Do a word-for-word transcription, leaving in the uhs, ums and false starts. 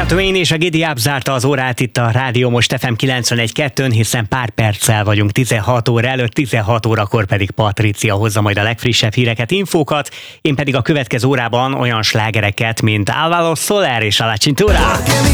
Twain és a Giddy Up zárta az órát itt a Rádió Most ef em kilencvenegy kettőn, hiszen pár perccel vagyunk tizenhat óra előtt, tizenhat órakor pedig Patricia hozza majd a legfrissebb híreket, infókat, én pedig a következő órában olyan slágereket, mint Álvaro Soler és a La Cintura.